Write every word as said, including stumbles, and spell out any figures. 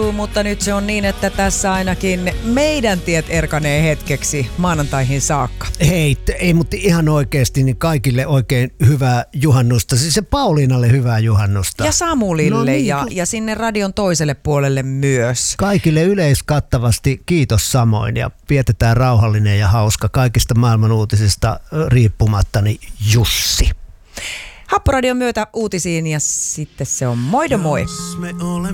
vaihtuu, mutta nyt se on niin, että tässä ainakin meidän tiet erkanee hetkeksi maanantaihin saakka. Hei, ei mutta ihan oikeasti niin kaikille oikein hyvää juhannusta. Siis se Pauliinalle hyvää juhannusta. Ja Samulille no niin, ja, ja sinne radion toiselle puolelle myös. Kaikille yleiskattavasti kiitos samoin ja vietetään rauhallinen ja hauska kaikista maailman uutisista riippumatta, niin Jussi. Happoradion myötä uutisiin ja sitten se on moido moi.